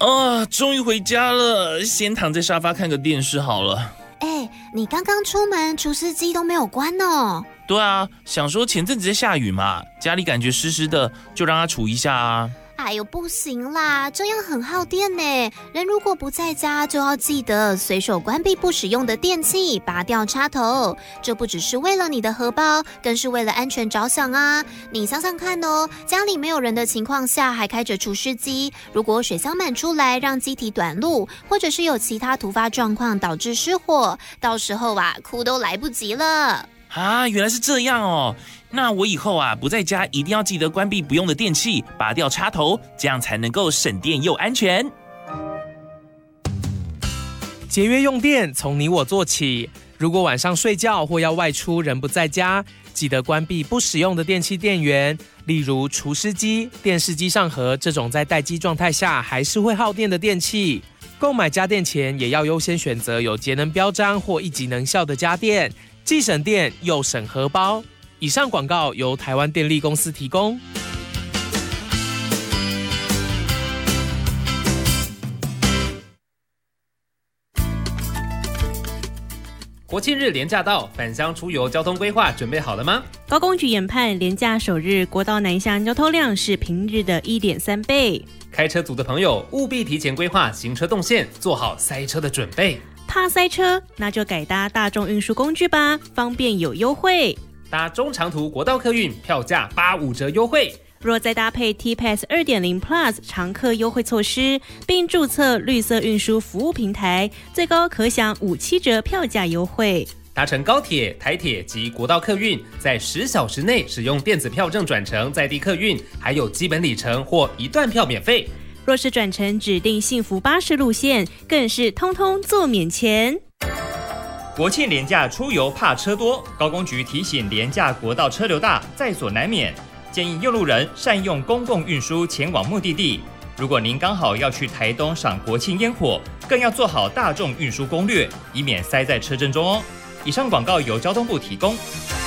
终于回家了，先躺在沙发看个电视好了。 你刚刚出门，除湿机都没有关哦。 对啊，想说前阵子在下雨嘛，家里感觉湿湿的，就让它除一下啊。 哎呦，不行啦，这样很耗电呢。人如果不在家，就要记得随手关闭不使用的电器，拔掉插头。这不只是为了你的荷包，更是为了安全着想啊。你想想看哦，家里没有人的情况下还开着除湿机，如果水箱满出来让机体短路，或者是有其他突发状况导致失火，到时候哭都来不及了。 原来是这样哦。那我以后不在家一定要记得关闭不用的电器，拔掉插头，这样才能够省电又安全。 节约用电从你我做起。如果晚上睡觉或要外出人不在家，记得关闭不使用的电器电源，例如除湿机、电视机上盒这种在待机状态下还是会耗电的电器。购买家电前也要优先选择有节能标章或一级能效的家电，既省电又省荷包。以上广告由台湾电力公司提供。 国庆日连假到，返乡出游交通规划准备好了吗？ 高公局研判，连假首日国道南向交通量是平日的 1.3 倍。 开车族的朋友务必提前规划行车动线，做好塞车的准备。 怕塞车，那就改搭大众运输工具吧，方便有优惠。 搭中长途国道客运，票价85折优惠。 若再搭配 T-Pass 2.0 Plus 常客优惠措施，并注册绿色运输服务平台，最高可享57折票价优惠。 搭乘高铁、台铁及国道客运，在10小时内使用电子票证转乘在地客运，还有基本里程或一段票免费。 若是转乘指定幸福巴士路线，更是通通坐免钱。 国庆连假出游怕车多，高公局提醒连假国道车流大，在所难免，建议用路人善用公共运输前往目的地。如果您刚好要去台东赏国庆烟火，更要做好大众运输攻略，以免塞在车阵中哦。以上广告由交通部提供。